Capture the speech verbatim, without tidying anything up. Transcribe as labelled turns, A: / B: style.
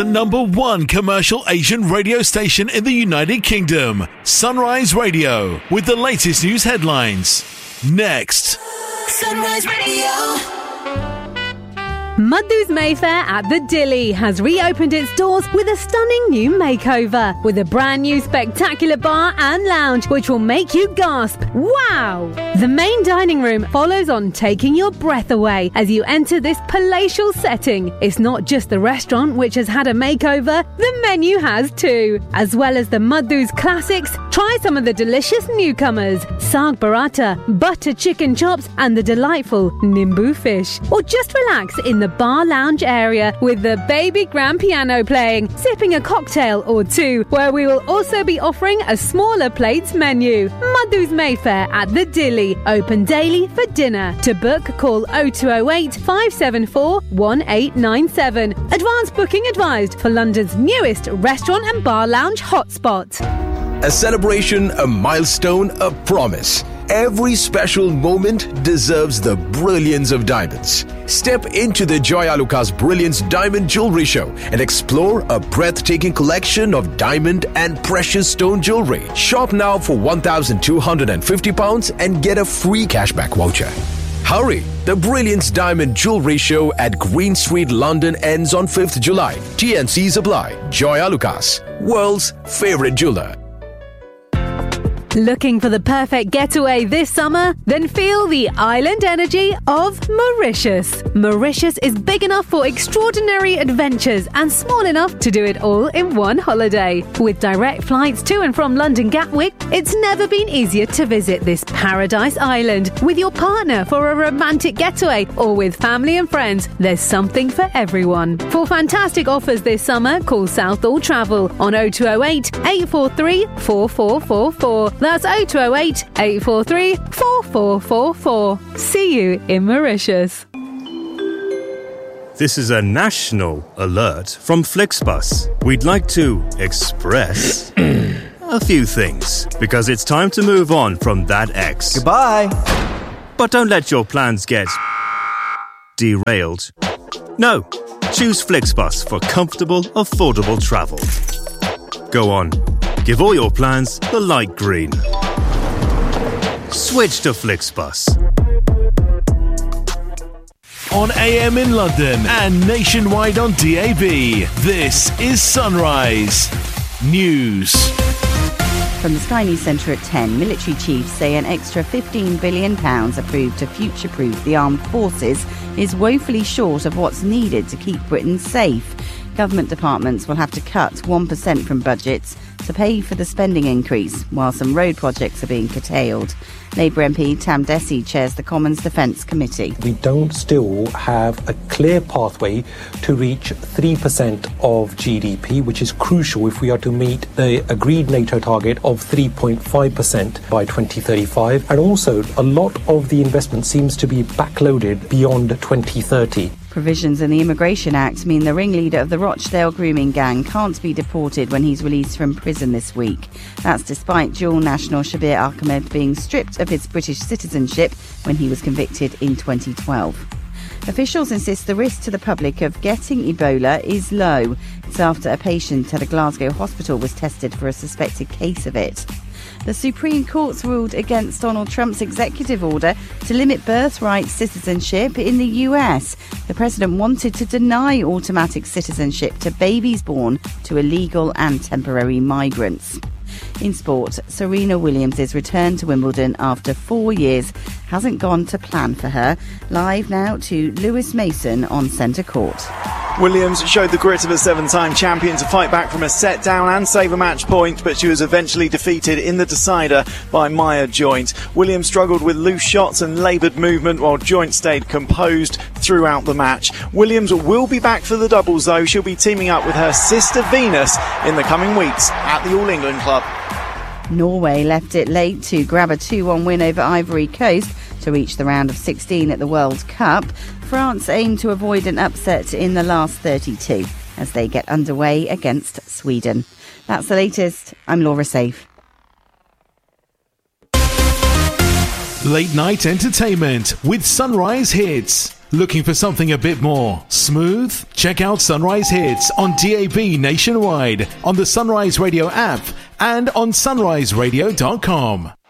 A: The number one commercial Asian radio station in the United Kingdom, Sunrise Radio, with the latest news headlines. Next.
B: Sunrise Radio.
C: Madhu's Mayfair at the Dilly has reopened its doors with a stunning new makeover, with a brand new spectacular bar and lounge which will make you gasp, wow! The main dining room follows on, taking your breath away as you enter this palatial setting. It's not just the restaurant which has had a makeover, the menu has too. As well as the Madhu's classics, try some of the delicious newcomers, saag paratha, butter chicken chops and the delightful nimbu fish. Or just relax in the bar lounge area with the baby grand piano playing, sipping a cocktail or two, where we will also be offering a smaller plates menu. Madhu's Mayfair at the Dilly, open daily for dinner. To book, call oh two oh eight, five seven four, one eight nine seven. Advance booking advised for London's newest restaurant and bar lounge hotspot.
D: A celebration, a milestone, a promise. Every special moment deserves the brilliance of diamonds. Step into the Joy Alucas Brilliance Diamond Jewelry Show and explore a breathtaking collection of diamond and precious stone jewelry. Shop now for one thousand two hundred fifty pounds and get a free cashback voucher. Hurry! The Brilliance Diamond Jewelry Show at Green Street, London ends on fifth of July. T and Cs apply. Joy Alucas, world's favorite jeweler.
C: Looking for the perfect getaway this summer? Then feel the island energy of Mauritius. Mauritius is big enough for extraordinary adventures and small enough to do it all in one holiday. With direct flights to and from London Gatwick, it's never been easier to visit this paradise island with your partner for a romantic getaway or with family and friends. There's something for everyone. For fantastic offers this summer, call Southall Travel on oh two oh eight, eight four three, four four four four. That's oh two oh eight, eight four three, four four four four. See you in Mauritius.
E: This is a national alert from Flixbus. We'd like to express a few things because it's time to move on from that ex.
F: Goodbye.
E: But don't let your plans get derailed. No, choose Flixbus for comfortable, affordable travel. Go on. Give all your plans the light green. Switch to Flixbus.
A: On A M in London and nationwide on D A B, this is Sunrise News.
G: From the Sky News Centre at ten, military chiefs say an extra fifteen billion pounds approved to future-proof the armed forces is woefully short of what's needed to keep Britain safe. Government departments will have to cut one percent from budgets to pay for the spending increase, while some road projects are being curtailed. Labour M P Tam Desi chairs the Commons Defence Committee.
H: We don't still have a clear pathway to reach three percent of G D P, which is crucial if we are to meet the agreed NATO target of three point five percent by twenty thirty-five. And also, a lot of the investment seems to be backloaded beyond twenty thirty.
G: Provisions in the Immigration Act mean the ringleader of the Rochdale grooming gang can't be deported when he's released from prison this week. That's despite dual national Shabir Ahmed being stripped of his British citizenship when he was convicted in twenty twelve. Officials insist the risk to the public of getting Ebola is low. It's after a patient at a Glasgow hospital was tested for a suspected case of it. The Supreme Court's ruled against Donald Trump's executive order to limit birthright citizenship in the U S. The president wanted to deny automatic citizenship to babies born to illegal and temporary migrants. In sport, Serena Williams' return to Wimbledon after four years hasn't gone to plan for her. Live now to Lewis Mason on centre court.
I: Williams showed the grit of a seven-time champion to fight back from a set down and save a match point, but she was eventually defeated in the decider by Maya Joint. Williams struggled with loose shots and laboured movement while Joint stayed composed throughout the match. Williams will be back for the doubles though. She'll be teaming up with her sister Venus in the coming weeks at the All England Club.
G: Norway left it late to grab a two one win over Ivory Coast to reach the round of sixteen at the World Cup. France aim to avoid an upset in the last thirty-two as they get underway against Sweden. That's the latest. I'm Laura Safe.
A: Late night entertainment with Sunrise Hits. Looking for something a bit more smooth? Check out Sunrise Hits on D A B nationwide, on the Sunrise Radio app, and on sunrise radio dot com.